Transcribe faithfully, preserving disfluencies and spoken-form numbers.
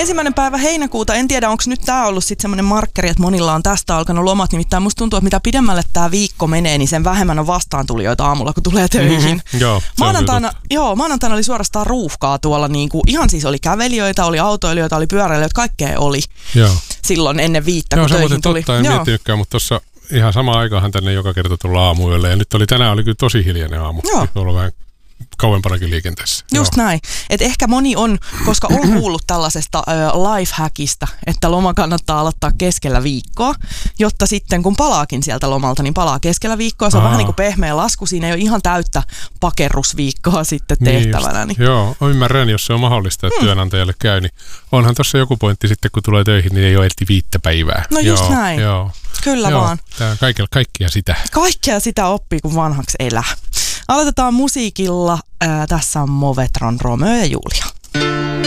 Ensimmäinen päivä heinäkuuta, en tiedä onko nyt tää ollut sitten semmoinen markkeri, että monilla on tästä alkanut lomat, nimittäin musta tuntuu, että mitä pidemmälle tää viikko menee, niin sen vähemmän on vastaantulijoita aamulla, kun tulee töihin. Mm-hmm. Joo, maanantaina, joo, maanantaina oli suorastaan ruuhkaa tuolla, niinku, ihan siis oli kävelijöitä, oli autoilijoita, oli pyöräilijöitä, kaikkea oli joo. silloin ennen viittä, joo, kun töihin totta, tuli. Totta, en miettinytkään, mutta tuossa ihan samaan aikaanhan tänne joka kerta tullaan aamuyölle, ja nyt oli tänään oli kyllä tosi hiljainen aamu. Joo. Ollut vähän kauempanakin liikenteessä. Just Joo. näin. Et ehkä moni on, koska on kuullut tällaisesta ö, lifehackista, että loma kannattaa aloittaa keskellä viikkoa, jotta sitten kun palaakin sieltä lomalta, niin palaa keskellä viikkoa. Se on Aa. vähän niin kuin pehmeä lasku. Siinä ei ole ihan täyttä pakerrusviikkoa sitten tehtävänä. Niin niin. Joo, ymmärrän, jos se on mahdollista, että hmm. työnantajalle käy. Niin onhan tuossa joku pointti sitten, kun tulee töihin, niin ei ole ehti viittä päivää. No just Joo, näin. Joo. Kyllä Joo, vaan. Tämä on kaikkea, kaikkia sitä. Kaikkea sitä oppii, kun vanhaksi elää. Aloitetaan musiikilla. Ää, tässä on Movetron Romeo ja Julia.